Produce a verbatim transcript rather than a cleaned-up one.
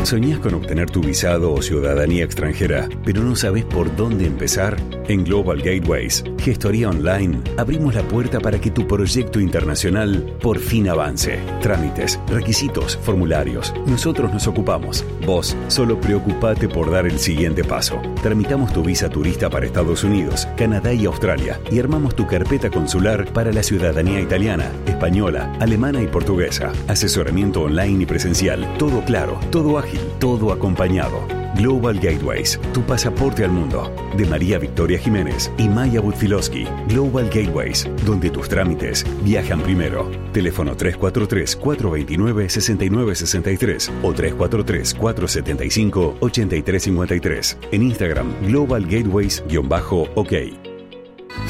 ¿Soñás con obtener tu visado o ciudadanía extranjera, pero no sabés por dónde empezar? En Global Gateways, Gestoría Online, abrimos la puerta para que tu proyecto internacional por fin avance. Trámites, requisitos, formularios. Nosotros nos ocupamos. Vos solo preocupate por dar el siguiente paso. Tramitamos tu visa turista para Estados Unidos, Canadá y Australia y armamos tu carpeta consular para la ciudadanía italiana, española, alemana y portuguesa. Asesoramiento online y presencial. Todo claro, todo ágil, todo acompañado. Global Gateways, tu pasaporte al mundo. De María Victoria Jiménez y Maya Budfilowski. Global Gateways, donde tus trámites viajan primero. Teléfono tres cuatro tres, cuatro dos nueve, seis nueve seis tres o tres cuatro tres, cuatro siete cinco, ocho tres cinco tres. En Instagram, Global Gateways-OK.